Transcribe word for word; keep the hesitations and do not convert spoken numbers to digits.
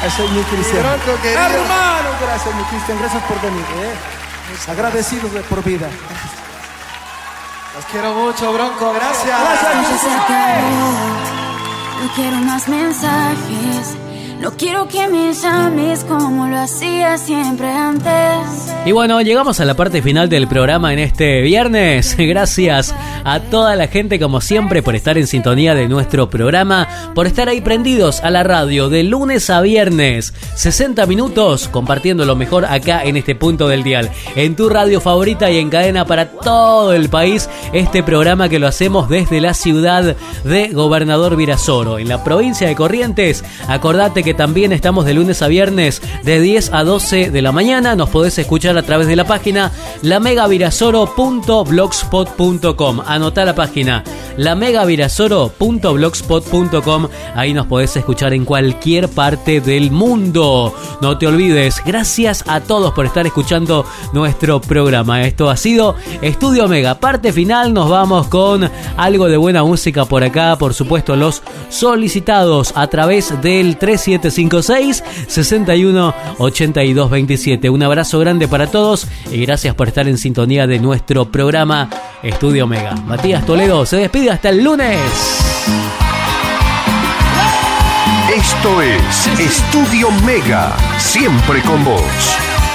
Soy mi Cristian. Bronco, querido. Hermano, gracias, mi Cristian. Gracias por venir. ¿eh? Agradecidos de por vida. Los quiero mucho, Bronco. Gracias. Gracias. Se acabó. No quiero más mensajes. No quiero que me llames como lo hacía siempre antes. Y bueno, llegamos a la parte final del programa en este viernes. Gracias a toda la gente, como siempre, por estar en sintonía de nuestro programa, por estar ahí prendidos a la radio de lunes a viernes, sesenta minutos compartiendo lo mejor acá en este punto del dial, en tu radio favorita y en cadena para todo el país. Este programa que lo hacemos desde la ciudad de Gobernador Virasoro, en la provincia de Corrientes. Acordate que también estamos de lunes a viernes de diez a doce de la mañana. Nos podés escuchar a través de la página la mega virasoro punto blogspot punto com. Anotá la página la mega virasoro punto blogspot punto com. Ahí nos podés escuchar en cualquier parte del mundo. No te olvides, gracias a todos por estar escuchando nuestro programa. Esto ha sido Estudio Mega. Parte final, nos vamos con algo de buena música por acá. Por supuesto, los solicitados a través del tres siete cinco seis, seis uno, ocho dos dos siete. Un abrazo grande para todos y gracias por estar en sintonía de nuestro programa Estudio Mega. Matías Toledo se despide hasta el lunes. Esto es Estudio Mega, siempre con vos.